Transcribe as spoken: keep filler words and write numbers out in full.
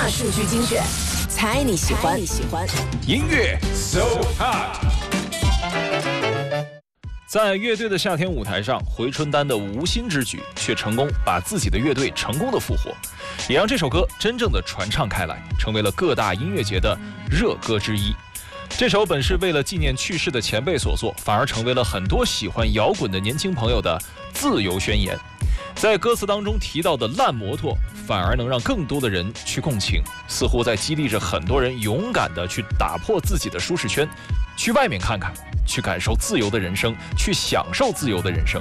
大数据精选，猜你喜欢。你喜欢音乐 So Hot。在乐队的夏天舞台上，回春丹的无心之举却成功把自己的乐队成功的复活，也让这首歌真正的传唱开来，成为了各大音乐节的热歌之一。这首本是为了纪念去世的前辈所作，反而成为了很多喜欢摇滚的年轻朋友的自由宣言。在歌词当中提到的烂摩托，反而能让更多的人去共情，似乎在激励着很多人勇敢地去打破自己的舒适圈，去外面看看，去感受自由的人生，去享受自由的人生。